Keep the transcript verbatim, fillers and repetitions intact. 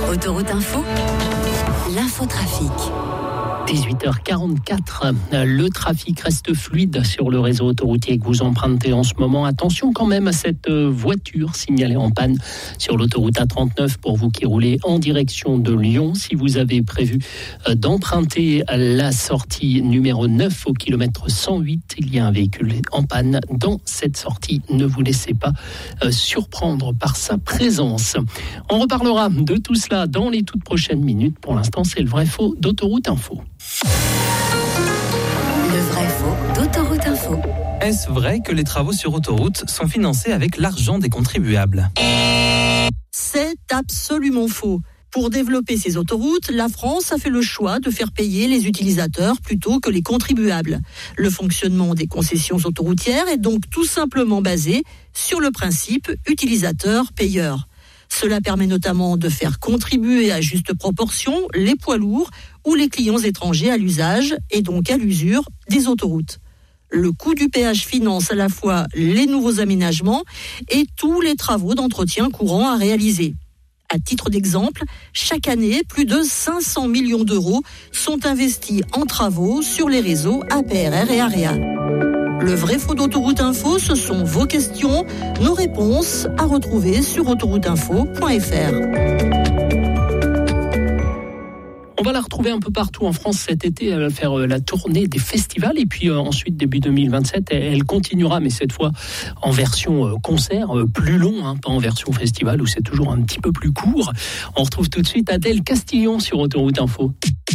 Autoroute Info, l'infotrafic. dix-huit heures quarante-quatre, le trafic reste fluide sur le réseau autoroutier que vous empruntez en ce moment. Attention quand même à cette voiture signalée en panne sur l'autoroute A trente-neuf pour vous qui roulez en direction de Lyon. Si vous avez prévu d'emprunter la sortie numéro neuf au kilomètre cent huit, il y a un véhicule en panne dans cette sortie. Ne vous laissez pas surprendre par sa présence. On reparlera de tout cela dans les toutes prochaines minutes. Pour l'instant, c'est le vrai faux d'Autoroute Info. Le vrai faux d'Autoroute Info. Est-ce vrai que les travaux sur autoroute sont financés avec l'argent des contribuables ? C'est absolument faux. Pour développer ces autoroutes, la France a fait le choix de faire payer les utilisateurs plutôt que les contribuables. Le fonctionnement des concessions autoroutières est donc tout simplement basé sur le principe utilisateur-payeur. Cela permet notamment de faire contribuer à juste proportion les poids lourds ou les clients étrangers à l'usage et donc à l'usure des autoroutes. Le coût du péage finance à la fois les nouveaux aménagements et tous les travaux d'entretien courants à réaliser. À titre d'exemple, chaque année, plus de cinq cents millions d'euros sont investis en travaux sur les réseaux A P R R et AREA. Le vrai faux d'Autoroute Info, ce sont vos questions, nos réponses à retrouver sur autoroute info point f r. On va la retrouver un peu partout en France cet été. Elle va faire la tournée des festivals et puis euh, ensuite, début deux mille vingt-sept, elle continuera, mais cette fois en version euh, concert, euh, plus long, hein, pas en version festival où c'est toujours un petit peu plus court. On retrouve tout de suite Adèle Castillon sur Autoroute Info.